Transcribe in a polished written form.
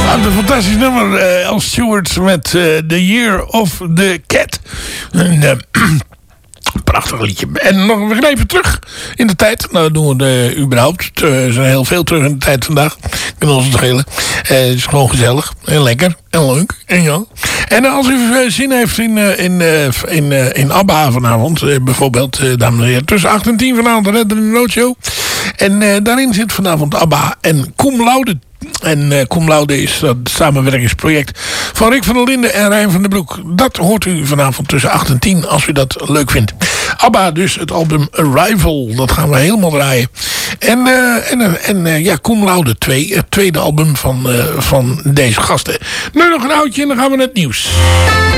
Een fantastisch nummer. Al Stewart met The Year of the Cat. Prachtig liedje. En nog weer even terug in de tijd. Nou, dat doen we überhaupt. We zijn heel veel terug in de tijd vandaag. Kunnen ons het schelen. Het is gewoon gezellig. En lekker. En leuk. En ja. En als u zin heeft in ABBA vanavond. Bijvoorbeeld, dames en heren. Tussen 8 en 10 vanavond. De Red Roadshow. En daarin zit vanavond ABBA en Cum Laude. En Cum Laude is dat samenwerkingsproject van Rick van der Linden en Rijn van den Broek. Dat hoort u vanavond tussen 8 en 10 als u dat leuk vindt. ABBA dus, het album Arrival. Dat gaan we helemaal draaien. En ja, Cum Laude 2. Het tweede album van deze gasten. Nu nog een oudje en dan gaan we naar het nieuws.